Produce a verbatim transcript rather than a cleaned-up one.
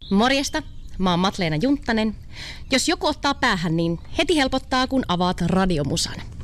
Morjesta, mä oon Matleena Junttanen. Jos joku ottaa päähän, niin heti helpottaa, kun avaat radiomusan.